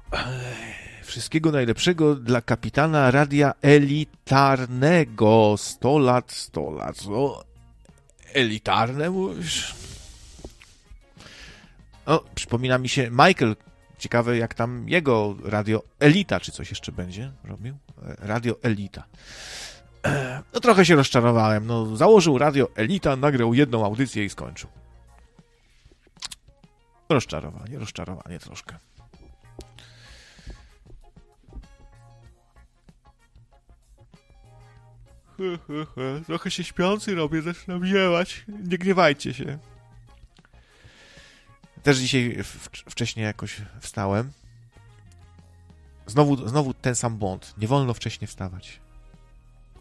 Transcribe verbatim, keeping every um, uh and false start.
Wszystkiego najlepszego dla kapitana radia elitarnego. sto lat, sto lat. O, elitarne mówisz? O, przypomina mi się Michael. Ciekawe, jak tam jego radio Elita, czy coś jeszcze będzie robił? Radio Elita. No trochę się rozczarowałem. No, założył radio Elita, nagrał jedną audycję i skończył. Rozczarowanie, rozczarowanie troszkę. He, he, he. Trochę się śpiący robię, zaczynam jełać. Nie gniewajcie się. Też dzisiaj w, wcześniej jakoś wstałem. Znowu, znowu ten sam błąd. Nie wolno wcześnie wstawać.